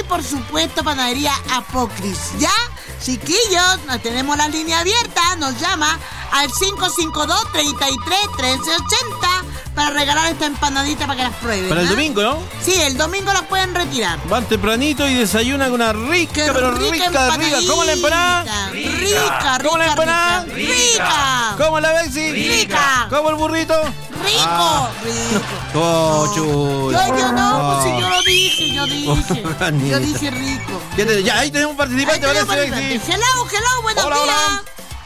por supuesto, Panadería Apocris, ¿ya? Chiquillos, tenemos la línea abierta, nos llama al 552-33-1380 para regalar esta empanadita para que las prueben. Para el domingo, ¿no? Sí, el domingo las pueden retirar. Van tempranito y desayunan con una rica, pero rica. ¿Cómo la empanada? Rica. ¿Cómo la empanada? Rica. ¿Cómo la Bexi? Rica. ¿Cómo el burrito? Rico. Oh, chulo. Yo no, pues si yo lo dije, yo dije rico. Ya, ahí tenemos un participante, ¿vale? Hello, buenos Hola, días. hola.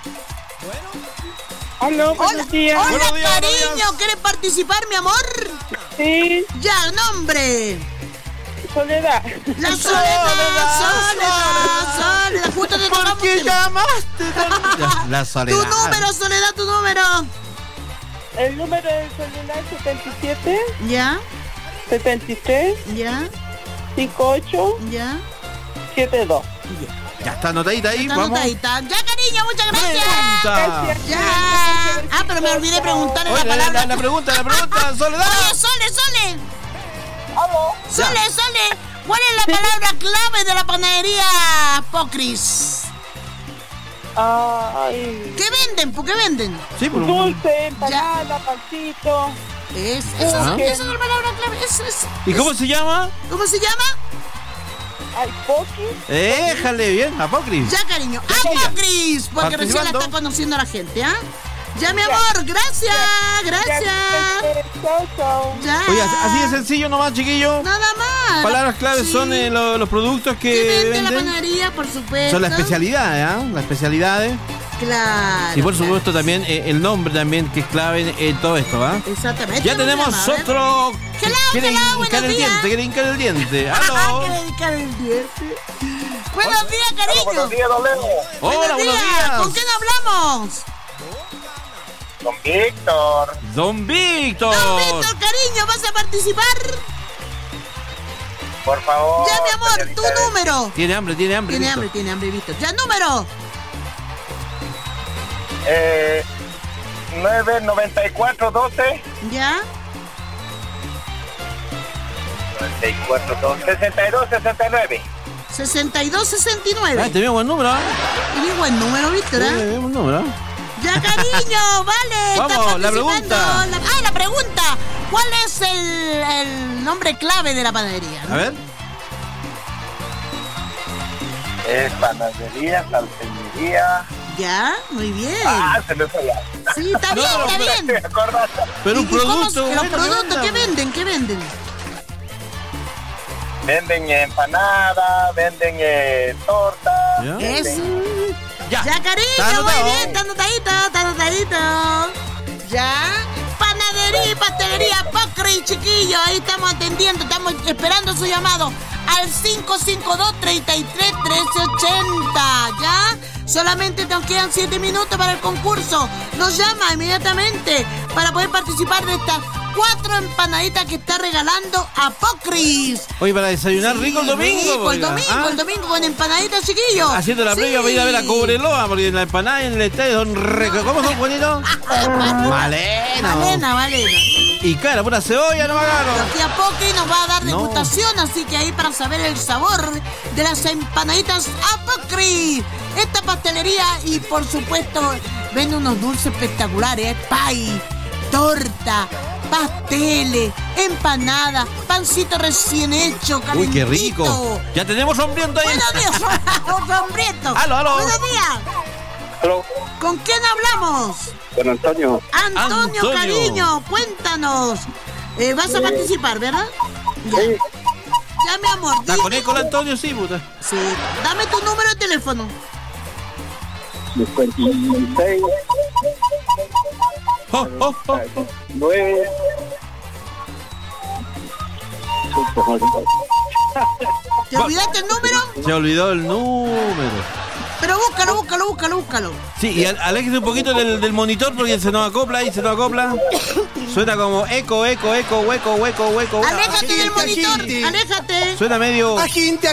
Hola, buenos días. Hola, Buenos días, cariño, buenos días. ¿quieres participar, mi amor? Sí, Ya, nombre. Soledad. La Soledad. Justo te ¿Por tocamos. qué llamaste? La Soledad. Tu número, Soledad, tu número. El número de celular 77 Ya, 73 ya, 58 ya. 72. Ya está anotadita ahí, Está vamos. anotadita. Ya, cariño, muchas gracias. Pregunta. Ya. Ah, pero me olvidé preguntarle la Oye, palabra. la pregunta, Soledad. Oye, Sole. ¿Cuál es la palabra clave de la panadería Apocris? Ay, ¿Qué venden? ¿Por qué venden? Sí, por dulce, empanada, pancito. Esa es la palabra clave. ¿Y cómo se llama? ¿Cómo se llama? Ay, poqui. Déjale bien, Apocris. Ya, cariño. Apocris, porque recién la Participando. está conociendo la gente, ¿ah? Ya, mi amor, gracias. Chao. Ya. Oye, así de sencillo nomás, chiquillo. Nada más. Palabras claves Sí. son los productos ¿Qué que vende la venden. panadería, por supuesto? Son las especialidades, ¿ah? Las especialidades. Claro. Y por claro. supuesto también el nombre también, que es clave en todo esto, ¿ah? Exactamente. Ya tenemos A ver. otro. Hello, Quiere hello, hincar buenos el días. diente, quiere hincar el diente. ¡Aló! ¿Qué dedicar el diente? Buenos días, cariño. Buenos días, don Leo. Hola, buenos días. ¿Con quién hablamos? Don Víctor. Don Víctor. Don Víctor, cariño, ¿vas a participar? Por favor. Ya, mi amor, señorita tu Bexi. número. Tiene hambre, Víctor. Tiene hambre, Víctor. Ya, número. 99412 Ya. 9412 6269. 6269. Ah, te veo buen número, ¿ah? Tiene buen número, Víctor, Sí, ¿eh? te veo buen número, ¿ah? Ya, cariño, vale. Vamos, está la participando. pregunta. La pregunta. ¿Cuál es el nombre clave de la panadería? A ver. Es panadería, salteñería. Ya, muy bien. Se me fue ya. Sí, está bien, está bien. Me acordás. Pero un ¿Y cómo- producto. los bueno, productos que qué venden? ¿Qué venden? Venden empanada, venden torta. ¿Ya? Eso. Ya. Ya, cariño, Está anotado. muy bien, está anotadito. Ya. Panadería y pastelería Apocris, chiquillos. Ahí estamos atendiendo, estamos esperando su llamado al 552-33-1380. ¿Ya? Solamente nos quedan 7 minutos para el concurso. Nos llama inmediatamente para poder participar de estas 4 empanaditas que está regalando Apocris. Oye, para desayunar rico el domingo. Rico, el oiga. domingo, ¿Ah? el domingo con empanaditas, chiquillos. Haciendo la previa para ir a ver a Cobreloa, porque en la empanada y en el estadio son ¿cómo son, bonitos? Malena. Malena. Y cara, pura cebolla, no me agarro. Aquí a Apocris nos va a dar No. degustación, así que ahí para saber el sabor de las empanaditas Apocris. Esta pastelería y por supuesto vende unos dulces espectaculares, pay, torta, pasteles, empanadas, pancito recién hecho, Uy, calentito. qué rico. Ya tenemos hambriento ahí. Buenos días, hambriento. Aló. Buenos días. Hello. ¿Con quién hablamos? Con Antonio. Antonio, cariño, cuéntanos. Vas a participar, ¿verdad? Ya. Ya, mi amor. ¿Está con eco el Antonio? Sí, puta. Sí. Dame tu número de teléfono. 56 Oh. 9. ¿Te olvidaste el número? Se olvidó el número. Pero búscalo. Sí, y aléjese un poquito del monitor porque se nos acopla ahí, Suena como eco, hueco. Aléjate del monitor, aléjate. Suena medio. Aginte.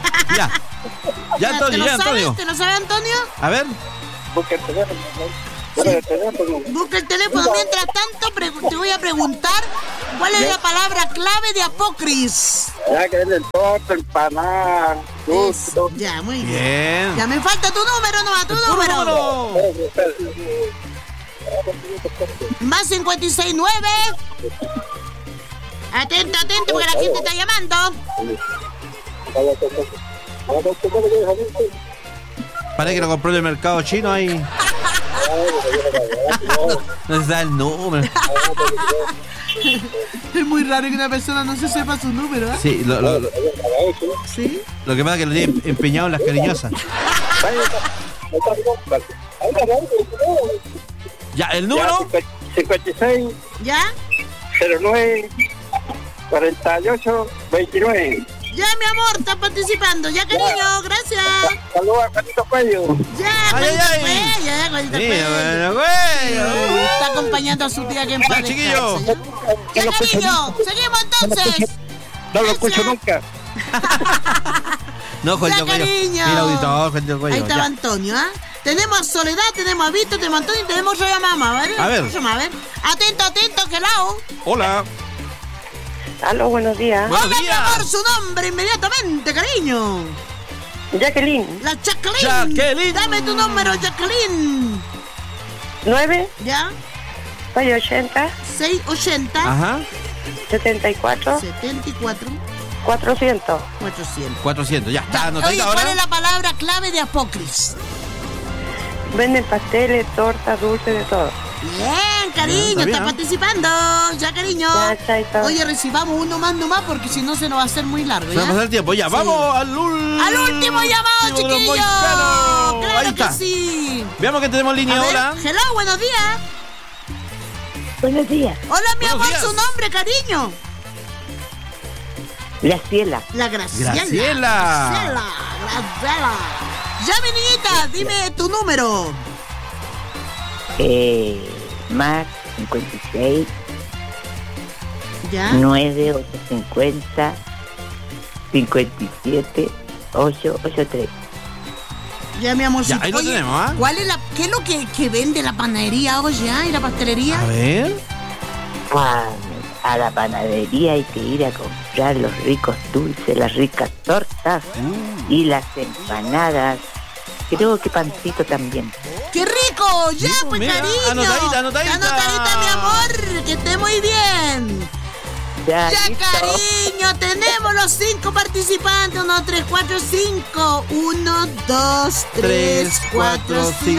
Ya, Antonio, ¿Te lo ya, Antonio. sabes? ¿Te lo sabe Antonio? A ver. Busca el teléfono. Número de teléfono. Busca el teléfono. Mientras tanto, te voy a preguntar cuál es la palabra clave de Apocris. Ya que venden torta, empanada, dulce, todo. Ya, muy bien. Bien. Ya me falta tu número nomás, tu Puro número. número. Más 569. Atento, porque la gente está llamando. Parece que lo compró en el mercado chino ahí. No se da el número. Es muy raro que una persona no se sepa su número, ¿eh? Sí, ¿Sí? lo que pasa es que lo tiene empeñado en las cariñosas. Ya, el número. 56 ¿Ya? 09 48 29. Ya, mi amor, está participando. Ya, cariño, gracias. Saludos a Juanito Cuello. Ya, Ay, Juanito ay, ay. Cuello, ya, Juanito Sí, Cuello. bueno, güey. Está acompañando a su tía que en Ya, paz chiquillo. descanse. Ya, cariño, seguimos entonces. No lo escucho nunca. No, Juanito Ya, Cuello. cariño. Mira, auditor, Juanito Ahí Cuello. estaba Ya. Antonio, ¿ah? Tenemos a Soledad, tenemos a Víctor, tenemos a Antonio y tenemos a mamá, ¿vale? A ver. A ver. Atento, hello. Hola. Aló, buenos días. Buenos Hola, mi días. amor, su nombre inmediatamente, cariño. Jacqueline, La Jacqueline. Jacqueline. Dame tu número, Jacqueline. 9, ¿Ya? 680, 680 Ajá. 74, 74 400. 400. 400. Ya está. Oye, Anotadita ¿cuál es ahora. la palabra clave de Apocris? Venden pasteles, tortas, dulces, de todo. Bien, cariño, Bien, está está bien, participando. Ya, cariño. Ya, chaito. Oye, recibamos uno más nomás porque si no se nos va a hacer muy largo. Se va a ¿ya? pasar el tiempo. Ya, Sí. vamos al último. Al último llamado, de los chiquillos. moicanos. Claro Ahí que está. sí. Veamos que tenemos en línea A ver, ahora. hello, buenos días. Buenos días. Hola, mi Buenos amor, días. su nombre, cariño. Graciela. La Graciela. Graciela. Graciela. Ya, mi niñita, dime tu número. Más 56 Ya. 9850 57 883. Ya, mi amor. Ya, ahí lo tenemos, ¿ah? ¿Cuál es qué es lo que vende la panadería hoy y la pastelería? A ver. A la panadería hay que ir a comprar los ricos dulces, las ricas tortas y las empanadas. Creo que pancito también. ¡Qué rico! Ya, Sí, pues, mira, cariño. anotadita. Anotadita, mi amor. Que esté muy bien. Ya, Ya, listo. cariño, tenemos los 5 participantes. 1, 3, 4, 5. 1, 2, 3, 4, 5.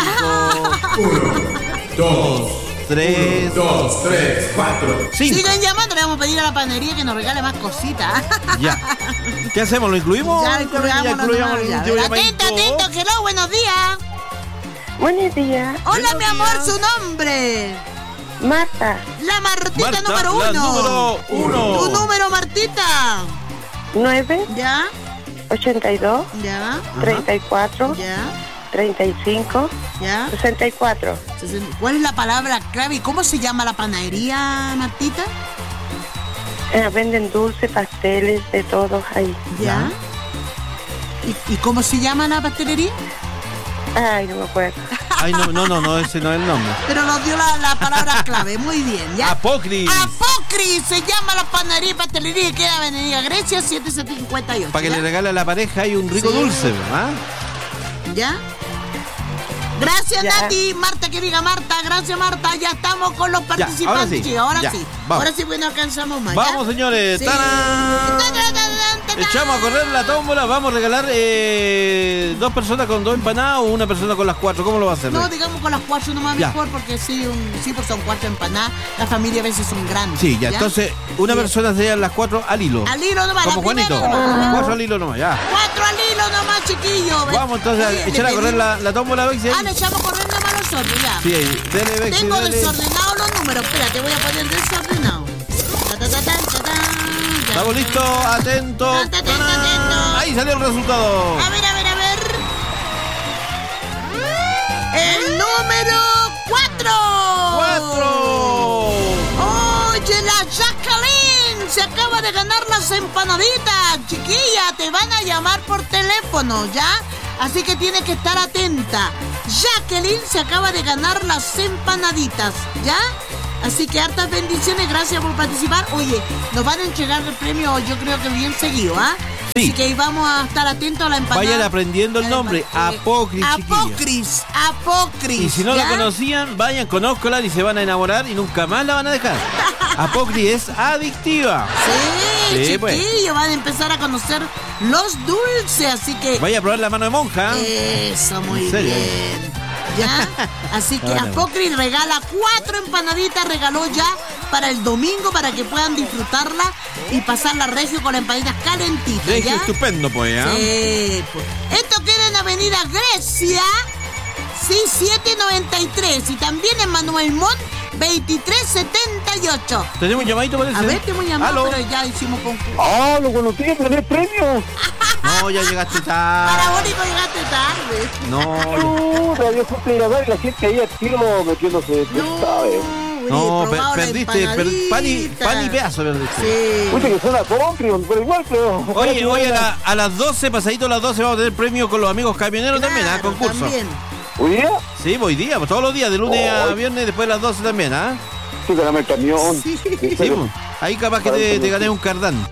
2, 3, 5. Sigan llamando, le vamos a pedir a la panadería que nos regale más cositas. Ya. ¿Qué hacemos? ¿Lo incluimos? Ya, incluyámoslo incluyamos el nomás, último ya. llamadito. Atento, hello, buenos días. Buenos días. Hola, Buenos mi amor, días. su nombre. Marta, La Martita Marta, número la 1. número uno. Tu número, Martita. 9, Ya, 82, ya, 34, ya, 35, ya. 64. ¿Cuál es la palabra clave y cómo se llama la panadería, Martita? Venden dulces, pasteles, de todos ahí. Ya. ¿Y cómo se llama la pastelería? Ay, no me acuerdo. Ay, no, ese no es el nombre. Pero nos dio la palabra clave, muy bien, ¿ya? Apocris. Apocris se llama la panadería y pastelería y queda en Avenida Grecia 7758. Para que ¿ya? le regale a la pareja y un rico Sí. dulce, ¿verdad? ¿Ya? Gracias, Ya. Nati. Marta, que diga Marta. Gracias, Marta. Ya estamos con los participantes. ahora sí. Sí, ahora Ya, sí. vamos. Ahora sí, pues no alcanzamos más. Vamos, ¿ya? señores. Sí. ¡Tarán! Echamos a correr la tómbola. Vamos a regalar 2 personas con 2 empanadas o una persona con las 4. ¿Cómo lo va a hacer? No, digamos con las 4 nomás Ya. mejor, porque sí, pues son 4 empanadas. La familia a veces son grandes. Sí, ya. Entonces, una Sí. persona serían las 4 al hilo. Al hilo nomás. Como la primera Juanito. nomás. 4 al hilo nomás, ya. 4 al hilo nomás, chiquillo. Vamos entonces Oye, a echar a le correr pedimos- la tómbola, Bexi. Ah, le echamos corriendo nomás nosotros, ya. Sí, ahí. Dele, Bexi, Tengo dele. desordenados los números. Espérate, voy a poner desordenado. Ta, ta, ta, ta, ta, ta. Ya. Estamos listos, atentos. Atento, atento, ¡Tarán! atento. Ahí salió el resultado. A ver. El número 4. 4. Oye, la Jacqueline se acaba de ganar las empanaditas. Chiquilla, te van a llamar por teléfono, ¿ya? Así que tienes que estar atenta. Jacqueline se acaba de ganar las empanaditas, ¿ya? Así que hartas bendiciones, gracias por participar. Oye, nos van a entregar el premio, yo creo que bien seguido, ¿ah? Sí. Así que ahí vamos a estar atentos a la empanada. Vayan aprendiendo el nombre, Apocris, chiquillos. Apocris. Y si no ¿ya? la conocían, vayan, conózcola y se van a enamorar y nunca más la van a dejar. Apocris es adictiva. Sí, chiquillos, pues. van a empezar a conocer los dulces, así que... Vaya a probar la mano de monja. Eso, muy ¿En serio? bien. ¿Ya? Así que Bueno. Apocris regala 4 empanaditas, regaló ya para el domingo para que puedan disfrutarla y pasarla regio con las empanaditas calentitas, Regio ¿ya? estupendo, pues, ¿ah? Sí, pues. Esto queda en Avenida Grecia, sí, 793, y también en Manuel Montt, 2378. ¿Tenemos un llamadito, parece? A ver, te hemos llamado, ¿Aló? pero ya hicimos concurso. ¡Hola, buenos días! ¿Tenés premio? No, ya llegaste tarde. Parabólico, llegaste tarde. No, Puta, yo justo iba a ver y la gente ahí al tiro metiéndose, tú sabes. no, probado la perdiste. Pan y empanadita. pedazo perdiste. Sí. Puta que suena Patreon, pero igual, pero... Oye, hoy a las 12, pasadito a las 12, vamos a tener premio con los amigos camioneros también, ¿ah? Claro, Concurso. también. ¿Hoy día? Sí, hoy día, pues, todos los días, de lunes a viernes, después de las 12 también, ¿ah? Sí, ganame el camión. Sí. Sí, pues, ahí capaz que te gané un cardán.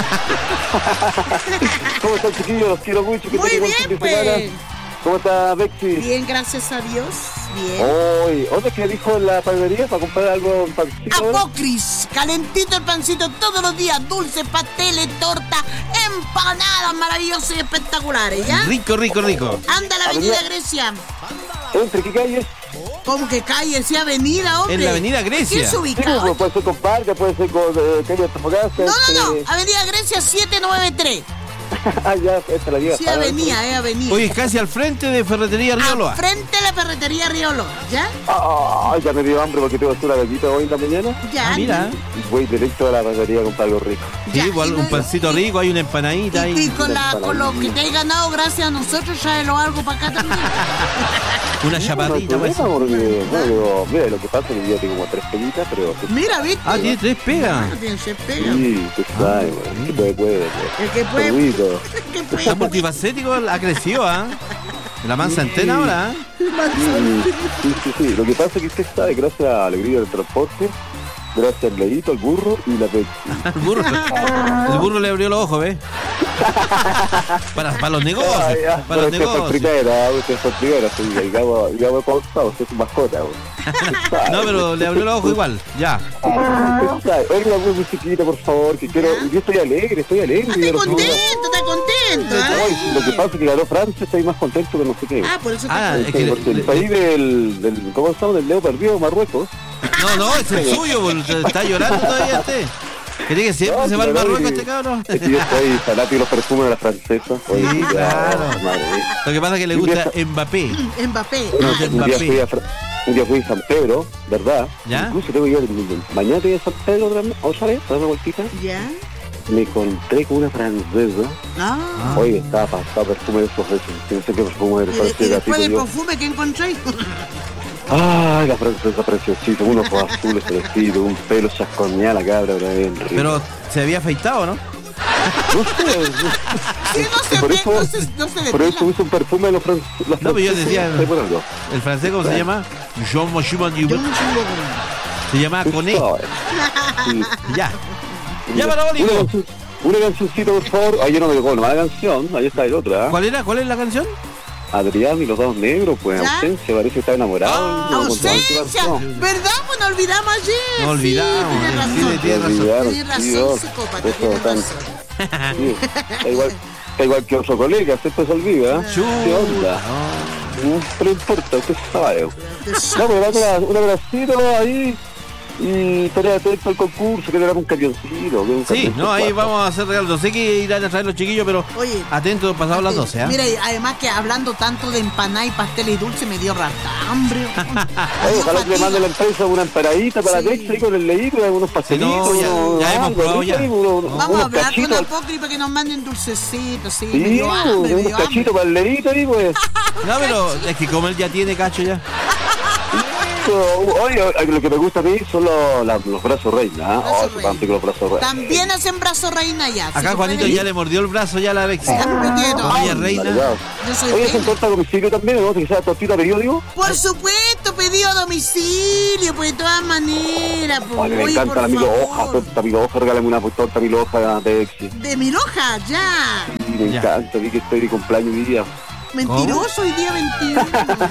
¿Cómo están, chiquillos? Los quiero mucho. Que Muy tengan buen bien, fin de pues. semana. ¿Cómo está, Bexi? Bien, gracias a Dios. Bien. Hoy, ¿dónde que dijo en la panadería para comprar algo, un pancito? Apocris, calentito el pancito todos los días, dulces, pasteles, torta, empanadas maravillosas y espectaculares, ¿ya? Rico, rico, rico. Anda a la Avenida Grecia. ¿Entre qué calles? ¿Cómo que calle? Sí, avenida, hombre. En la Avenida Grecia. ¿Quién se Sí, ubica? pues, puede ser con Parca, puede ser con calle Antofagasta. No, Avenida Grecia 793. Ah, ya, esta la lleva. Sí, avenida, avenida. Oye, casi al frente de Ferretería Rioloa. Al frente de la ferretería Riolo, ¿ya? Ah, ya me dio hambre porque tengo que hacer una gallita hoy en la mañana. Ya. Mira. Y voy directo a la panadería a comprar algo rico. Sí, Ya, igual y un luego- pancito rico, hay una empanadita Y ahí. con lo que te hay ganado gracias a nosotros, tráelo algo para acá también. Una No chaparrita, hay pues. problema porque, bueno, mira, lo que pasa es que yo tengo como 3 pelitas, pero... Mira, ¿viste? Ah, tiene 3 pegas. No tiene, se pega. Sí, tú sabes, bueno, que puede. El que puede. Saludito. El que puede. Está multifacético, ha crecido, ¿ah? La mansa antena ahora, ¿ah? Sí. Lo que pasa es que usted sabe, gracias a la alegría del transporte, gracias al leíto, al burro y la Pepsi. El burro le abrió los ojos, ¿ves? Para los negocios. Para los Usted fue negocios. primera, sí, digamos pausado, usted es su mascota. No, pero le abrió los ojos igual. Ya. Oiga, una musiquita, por favor, que quiero... Yo estoy alegre. Está contento. Lo que pasa es que ganó Francia, estoy más contento que no sé qué. Ah, por eso Ah, está es que Porque el país del ¿cómo se llama? Del Leo perdido, Marruecos. No, es el suyo, boludo. Está llorando todavía este. ¿Cree que siempre se va al Marruecos este cabrón? Es que yo estoy fanático de los perfumes de la francesa. Oye, Sí, ya, claro. madre mía. Lo que pasa es que le gusta Mbappé. Mbappé. Un día fui a San Pedro, ¿verdad? ¿Ya? Incluso tengo que ir mañana te voy a San Pedro otra vez, dar una vueltita. Ya. Me encontré con una francesa. Ah. Oye, estaba pasado perfume de esos veces. No sé qué perfume era Y francés. después del yo. perfume que encontré. Ay, la francesa preciosita, unos ojos azules celestitos, un pelo chasconeado, la cabra, bien rico. Pero se había afeitado, ¿no? No sé, Sí, no se por ve, eso, no se por eso depila. uso un perfume de los franceses. No, pero yo decía- Estoy por algo. El francés, ¿cómo se llama? Jean Mochiman Se llama Coné. Sí. Ya. Ya, parabólico. Una cancioncita, por favor. Ay, yo no me tocó una mala canción. Ahí está el otra. ¿Cuál era? ¿Cuál es la canción? Adrián y los dos negros, pues ¿Ya? ausencia, parece que está enamorado. Ah, No, con todo el ¡Ausencia! corazón. ¿Verdad? Pues nos olvidamos ayer. No olvidamos, Sí, sí, tienes tiene razón. razón. Tienes razón, Dios, psicópata, eso tienes tan- razón. Sí, está igual que otro colega, siempre se olvida. ¿Qué onda? Pero no importa, usted sabe. No, pero un abracito ahí y estaré atento al concurso, que le damos un camioncito. Sí, no, ahí vamos a hacer regalos. No sé qué irán a traer los chiquillos, pero Oye, atentos, pasado las 12, ¿ah? mira, y además que hablando tanto de empanada y pastel y dulce me dio rata hambre. Oye, ojalá que le mande la empresa una empanadita para Sí. la Texas ahí con el leído, unos pastelitos. Sí, no, ya hemos probado ya. Vamos a unos hablar con cachitos. Apocri para que nos manden dulcecitos, sí, Sí, me dio hambre, me unos dio hambre. cachitos para el leído ahí, pues. No, pero es que como él ya tiene cacho ya. Oye, lo que me gusta a mí son los brazos reina. Los brazos reina. También hacen brazos reina ya. Acá Juanito ya le mordió el brazo ya a la Bexi. Oye, reina. Oye, ¿hacen torta a domicilio también? ¿No? ¿Que sea tortita a pedido, digo? Por supuesto, pedido a domicilio, pues de todas maneras. Oye, me encanta la Milo Hoja, torta Milo Hoja, regálame una torta Milo Hoja de Bexi. ¿De Milo Hoja? Ya. Sí, me encanta, vi que estoy de cumpleaños hoy día. Mentiroso, hoy día 21.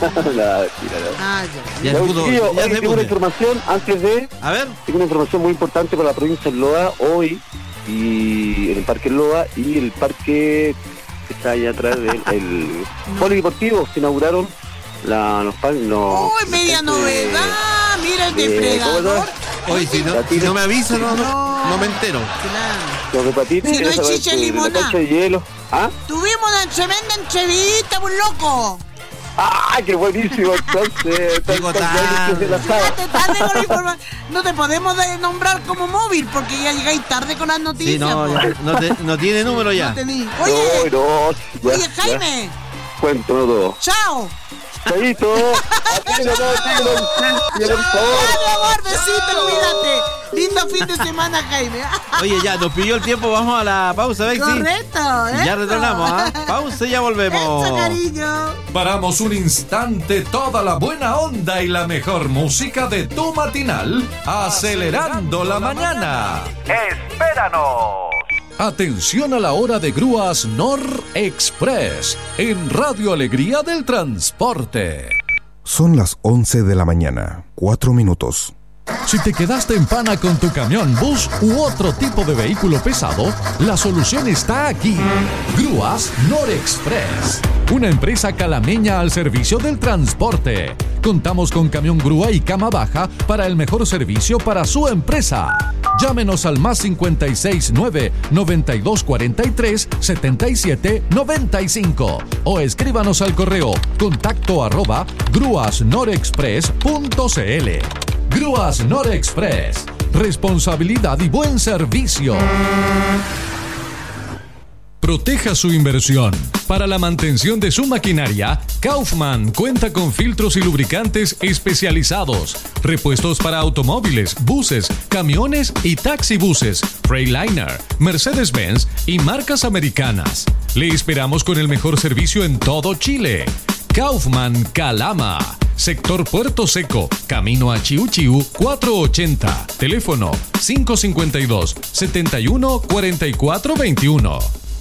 Ya tengo una información antes de... A ver. Tengo una información muy importante para la provincia de Loa hoy, y en el Parque Loa y el parque que está allá atrás del polideportivo. Se inauguraron los ¡uy, media novedad! Mira el depredador. Oye, si no me avisa, no me entero. Los de patines, si no hay chicha y limonada. La cancha de hielo. ¿Ah? Tuvimos una tremenda entrevista, un loco. ¡Ah, qué buenísimo! Entonces, no te podemos nombrar como móvil porque ya llegáis tarde con las noticias. Sí, no tiene número ya. Oye, Jaime. Cuéntanos todo. Chao. Chaito. Mi amor, besito, cuídate. Lindo fin de semana, Jaime. Oye, ya, nos pidió el tiempo, vamos a la pausa, Bexi. Correcto. Ya retornamos, pausa y ya volvemos. Eso, cariño. Paramos un instante toda la buena onda y la mejor música de tu matinal, acelerando la mañana. ¡Espéranos! Atención a la hora de grúas Nor Express en Radio Alegría del Transporte. Son las 11 de la mañana, 4 minutos. Si te quedaste en pana con tu camión, bus u otro tipo de vehículo pesado, la solución está aquí. Grúas Nor Express, una empresa calameña al servicio del transporte. Contamos con camión grúa y cama baja para el mejor servicio para su empresa. Llámenos al más 569 9243 7795 o escríbanos al correo contacto@grúasnorexpress.cl. Grúas Nor Express, responsabilidad y buen servicio. Proteja su inversión. Para la mantención de su maquinaria, Kaufman cuenta con filtros y lubricantes especializados, repuestos para automóviles, buses, camiones y taxibuses, Freightliner, Mercedes-Benz y marcas americanas. Le esperamos con el mejor servicio en todo Chile. Kaufman Calama, sector Puerto Seco, camino a Chiu Chiu 480, teléfono 552 71 44 21.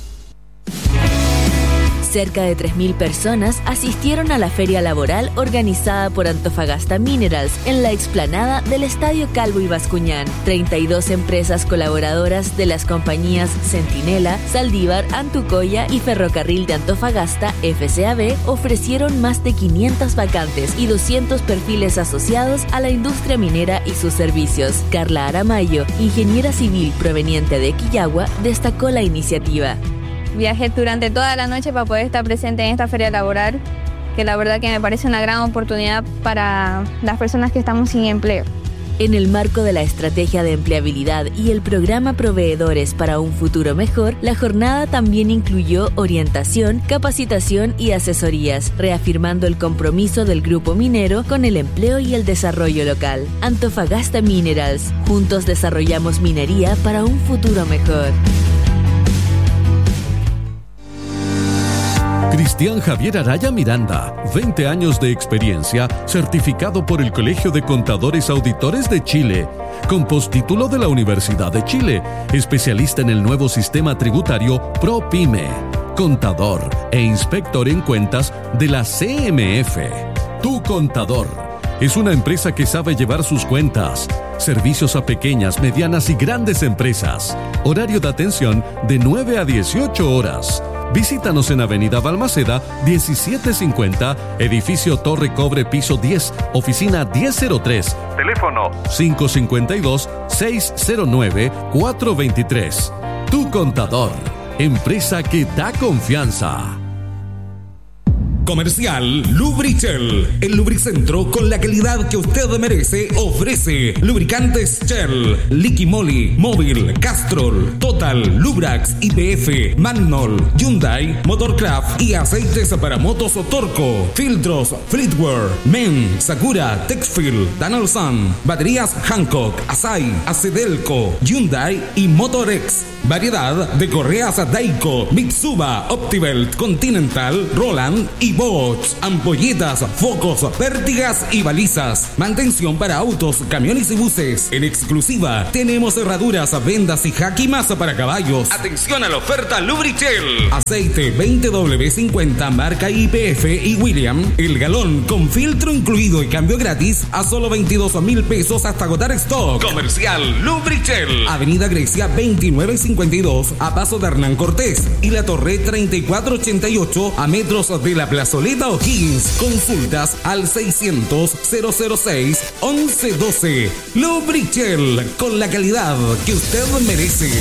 Cerca de 3.000 personas asistieron a la feria laboral organizada por Antofagasta Minerals en la explanada del Estadio Calvo y Bascuñán. 32 empresas colaboradoras de las compañías Centinela, Saldívar, Antucoya y Ferrocarril de Antofagasta, FCAB, ofrecieron más de 500 vacantes y 200 perfiles asociados a la industria minera y sus servicios. Carla Aramayo, ingeniera civil proveniente de Quillagua, destacó la iniciativa. Viajé durante toda la noche para poder estar presente en esta feria laboral, que la verdad que me parece una gran oportunidad para las personas que estamos sin empleo. En el marco de la estrategia de empleabilidad y el programa Proveedores para un futuro mejor, la jornada también incluyó orientación, capacitación y asesorías, reafirmando el compromiso del grupo minero con el empleo y el desarrollo local. Antofagasta Minerals, juntos desarrollamos minería para un futuro mejor. Cristian Javier Araya Miranda, 20 años de experiencia, certificado por el Colegio de Contadores Auditores de Chile, con postítulo de la Universidad de Chile, especialista en el nuevo sistema tributario ProPyme, contador e inspector en cuentas de la CMF. Tu Contador es una empresa que sabe llevar sus cuentas. Servicios a pequeñas, medianas y grandes empresas. Horario de atención de 9 a 18 horas. Visítanos en Avenida Balmaceda, 1750, edificio Torre Cobre, piso 10, oficina 1003. Teléfono 552-609-423. Tu Contador, empresa que da confianza. Comercial Lubrichel, el lubricentro con la calidad que usted merece, ofrece lubricantes Shell, Liqui Moly, Móvil, Castrol, Total, Lubrax, IPF, Magnol, Hyundai, Motorcraft y aceites para motos Torco, filtros Fleetwear, Men, Sakura, Texfil, Donaldson, baterías Hancock, Asai, Acedelco, Hyundai y Motorex. Variedad de correas Daico, Mitsuba, Optibelt, Continental, Roland y Bosch. Ampolletas, focos, pértigas y balizas. Mantención para autos, camiones y buses. En exclusiva tenemos cerraduras, vendas y jaquimas para caballos. Atención a la oferta Lubrichel. Aceite 20W50 marca IPF y William. El galón con filtro incluido y cambio gratis a solo 22,000 pesos hasta agotar stock. Comercial Lubrichel. Avenida Grecia 2952 a paso de Hernán Cortés y la Torre 3488 a metros de la Plazoleta O'Higgins. Consultas al 600-006-1112. Lubrichel, con la calidad que usted merece.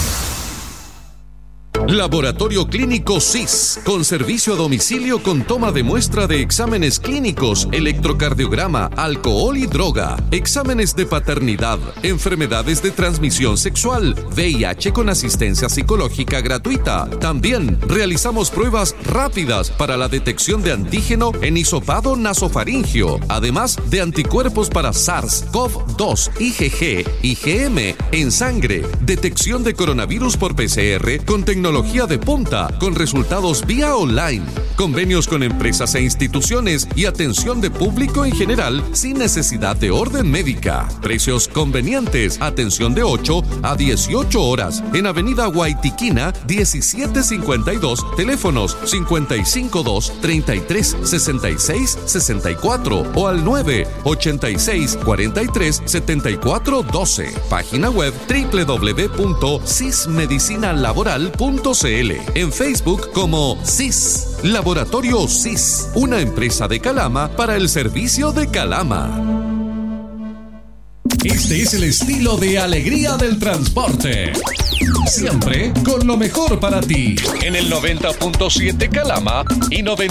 Laboratorio Clínico SIS, con servicio a domicilio con toma de muestra de exámenes clínicos, electrocardiograma, alcohol y droga, exámenes de paternidad, enfermedades de transmisión sexual, VIH con asistencia psicológica gratuita. También realizamos pruebas rápidas para la detección de antígeno en hisopado nasofaringio, además de anticuerpos para SARS-CoV-2, IgG, IgM en sangre, detección de coronavirus por PCR con tecnología de punta, con resultados vía online, convenios con empresas e instituciones y atención de público en general sin necesidad de orden médica. Precios convenientes, atención de 8 a 18 horas en Avenida Guaitiquina 1752, teléfonos 552-33-66-64 o al 986-43-74-12. Página web www.sismedicinalaboral.cl. En Facebook como SIS, Laboratorio SIS, una empresa de Calama para el servicio de Calama. Este es el estilo de alegría del transporte. Siempre con lo mejor para ti. En el 90.7 Calama y 90.